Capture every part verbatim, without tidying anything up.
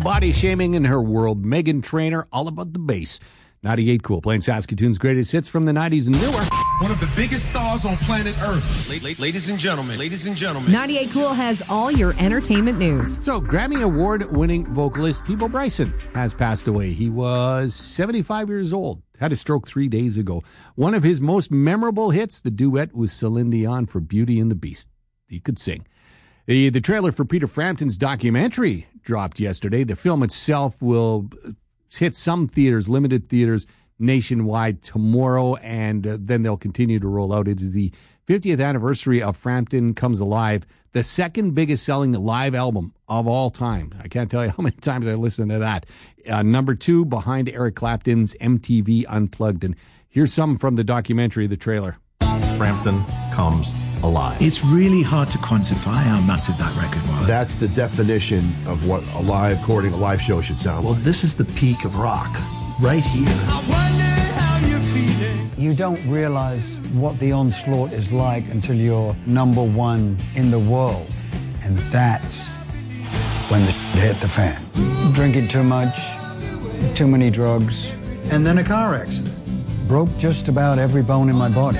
body shaming in her world. Meghan Trainor, all about the bass. ninety-eight Cool, playing Saskatoon's greatest hits from the nineties and newer. One of the biggest stars on planet Earth. La- la- ladies and gentlemen, ladies and gentlemen. ninety-eight Cool has all your entertainment news. So, Grammy Award-winning vocalist Peabo Bryson has passed away. He was seventy-five years old, had a stroke three days ago. One of his most memorable hits, the duet with Celine Dion for Beauty and the Beast. He could sing. The, the trailer for Peter Frampton's documentary dropped yesterday. The film itself will hit some theaters, limited theaters, nationwide tomorrow, and uh, then they'll continue to roll out. It is the fiftieth anniversary of Frampton Comes Alive, the second biggest selling live album of all time. I can't tell you how many times I listened to that. Uh, number two, behind Eric Clapton's M T V Unplugged. And here's some from the documentary, the trailer. Frampton Comes Alive. It's really hard to quantify how massive that record was. That's the definition of what a live recording, a live show should sound well, like. This is the peak of rock, right here. I wonder how you're feeling. You don't realize what the onslaught is like until you're number one in the world. And that's when the hit the fan. Drinking too much, too many drugs, and then a car accident. Broke just about every bone in my body.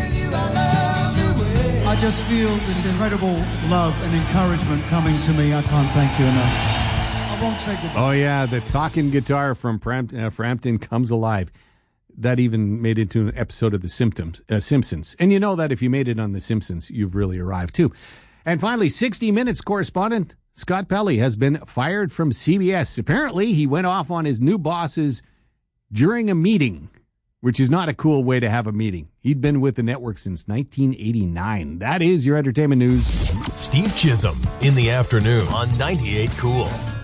I just feel this incredible love and encouragement coming to me. I can't thank you enough. I won't say goodbye. Oh, yeah, the talking guitar from Frampton, uh, Frampton Comes Alive. That even made it into an episode of The Symptoms, uh, Simpsons. And you know that if you made it on The Simpsons, you've really arrived, too. And finally, sixty minutes correspondent Scott Pelley has been fired from C B S. Apparently, he went off on his new bosses during a meeting, which is not a cool way to have a meeting. He'd been with the network since nineteen eighty-nine. That is your entertainment news. Steve Chisholm in the afternoon on ninety-eight Cool.